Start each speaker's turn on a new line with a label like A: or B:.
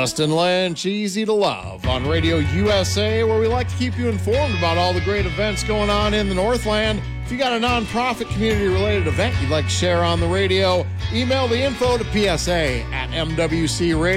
A: Justin Lynch, Easy to Love on Radio USA, where we like to keep you informed about all the great events going on in the Northland. If you got a nonprofit community-related event you'd like to share on the radio, email the info to PSA@MWCRadio.com.